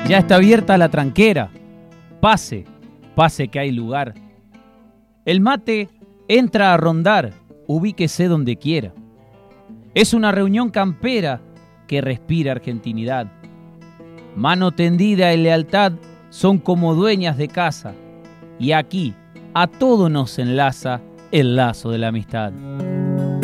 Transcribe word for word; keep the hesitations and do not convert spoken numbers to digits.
Ya está abierta la tranquera. Pase, pase que hay lugar. El mate entra a rondar, ubíquese donde quiera. Es una reunión campera que respira argentinidad. Mano tendida y lealtad son como dueñas de casa. Y aquí a todo nos enlaza el lazo de la amistad.